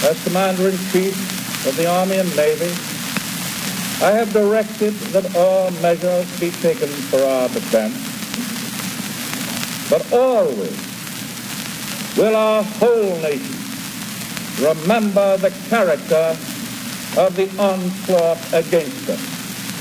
as Commander-in-Chief of the Army and Navy, I have directed that all measures be taken for our defense, but always will our whole nation remember the character of the onslaught against us.